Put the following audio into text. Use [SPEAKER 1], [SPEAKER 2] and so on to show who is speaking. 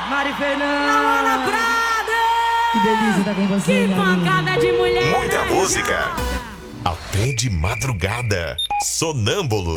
[SPEAKER 1] Mari Fernanda.
[SPEAKER 2] Laura Prada.
[SPEAKER 1] Que delícia estar com você,
[SPEAKER 2] Que pancada de mulher.
[SPEAKER 3] Muita música. Até de madrugada. Sonâmbulos.